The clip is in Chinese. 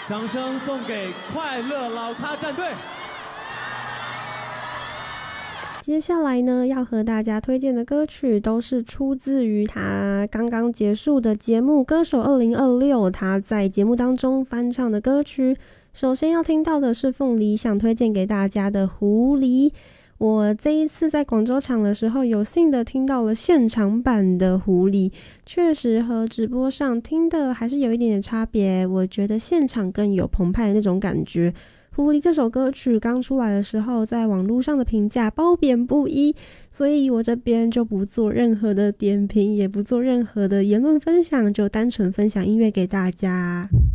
掌声送给快乐老咖战队。 接下来呢，要和大家推荐的歌曲都是出自于他刚刚结束的节目《歌手2026》，他在节目当中翻唱的歌曲。首先要听到的是凤梨想推荐给大家的《狐狸》。我这一次在广州场的时候，有幸的听到了现场版的《狐狸》，确实和直播上听的还是有一点点差别。我觉得现场更有澎湃的那种感觉。狐狸这首歌曲刚出来的时候，在网络上的评价褒贬不一，所以我这边就不做任何的点评，也不做任何的言论分享，就单纯分享音乐给大家。